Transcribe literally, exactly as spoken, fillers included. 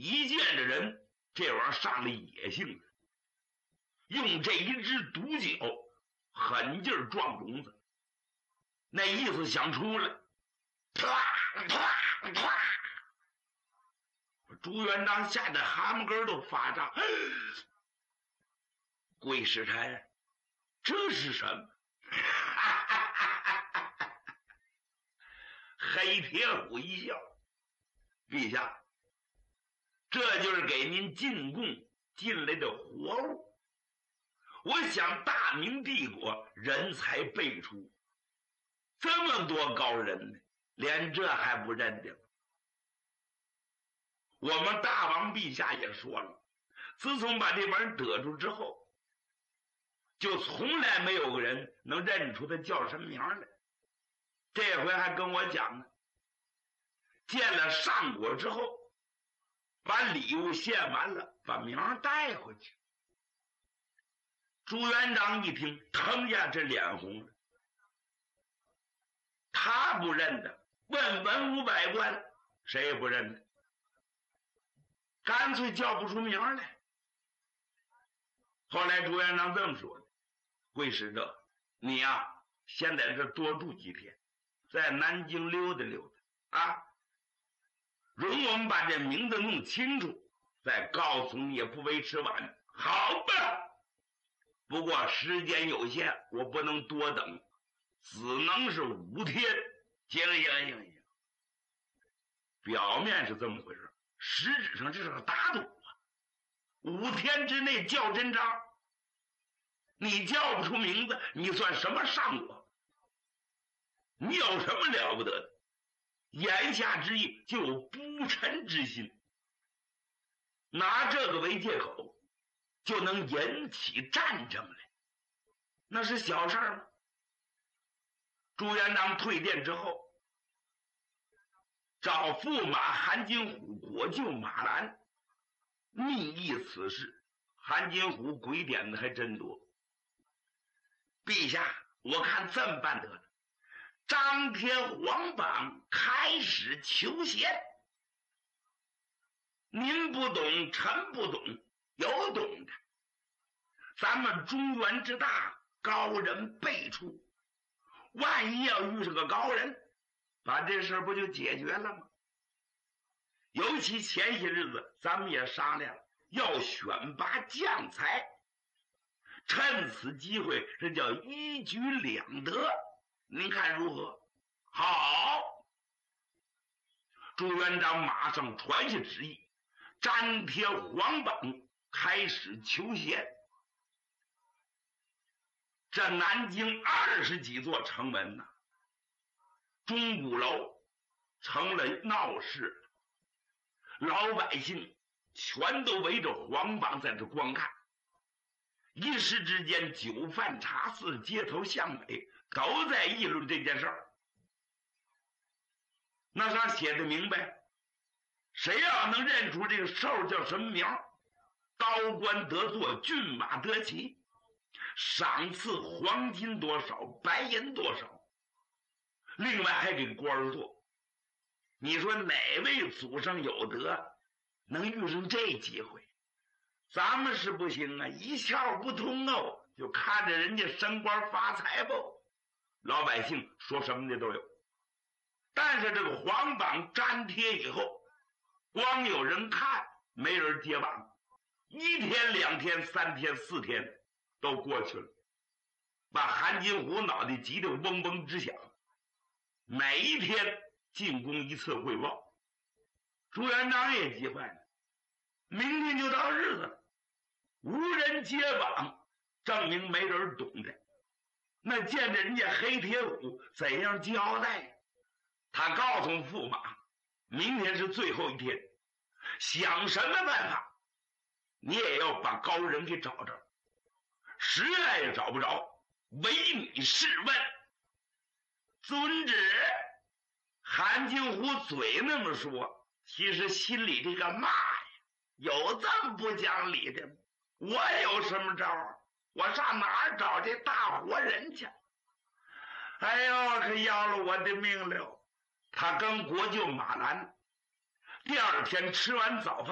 一见着人，这玩意儿上了野性了，用这一支毒酒狠劲儿撞笼子，那意思想出来，啪啪啪！朱元璋吓得蛤蟆根都发胀。贵使臣，这是什么？黑铁虎一笑，陛下，这就是给您进贡进来的活物。我想大明帝国人才辈出，这么多高人呢，连这还不认得吗？我们大王陛下也说了，自从把这玩意儿得住之后，就从来没有个人能认出他叫什么名来。这回还跟我讲呢，见了上果之后，把礼物献完了，把名带回去。朱元璋一听，腾一下这脸红了。他不认得，问文武百官，谁也不认得，干脆叫不出名来。后来朱元璋这么说的：贵使者，你呀、啊，先在这多住几天，在南京溜达溜达啊，容我们把这名字弄清楚，再告诉你也不为迟晚。好吧，不过时间有限，我不能多等，只能是五天。行行行行，表面是这么回事，实质上这是个打赌啊！五天之内叫真章，你叫不出名字，你算什么上我？你有什么了不得的？言下之意就有不臣之心，拿这个为借口，就能引起战争来，那是小事吗？朱元璋退殿之后，找驸马韩金虎国舅马兰密议此事。韩金虎鬼点子还真多。陛下，我看这么办得了，张贴皇榜，开始求贤。您不懂，臣不懂，有懂的。咱们中原之大，高人辈出，万一要遇上个高人，把这事不就解决了吗？尤其前些日子咱们也商量了，要选拔将才，趁此机会，这叫一举两得，您看如何？好！朱元璋马上传下旨意，粘贴皇榜，开始求贤。这南京二十几座城门呐，钟鼓楼成了闹市，老百姓全都围着皇榜在这观看。一时之间，酒饭茶肆、街头巷尾都在议论这件事儿。那上写的明白，谁要能认出这个兽叫什么名，高官得坐，骏马得骑，赏赐黄金多少，白银多少，另外还给官做。你说哪位祖上有德，能遇上这机会？咱们是不行啊，一窍不通哦，就看着人家升官发财不？老百姓说什么的都有。但是这个皇榜粘贴以后，光有人看，没人接榜，一天两天三天四天都过去了，把韩金虎脑袋急得嗡嗡直响。每一天进宫一次汇报，朱元璋也急坏了，明天就到日子了，无人接榜，证明没人懂的。那见着人家黑铁虎怎样交代？他告诉驸马，明天是最后一天，想什么办法，你也要把高人给找着，实在也找不着，唯你是问。遵旨。韩金虎嘴那么说，其实心里这个骂呀，有这么不讲理的吗？我有什么招？我上哪儿找这大活人去？哎呦，可要了我的命了！他跟国舅马兰第二天吃完早饭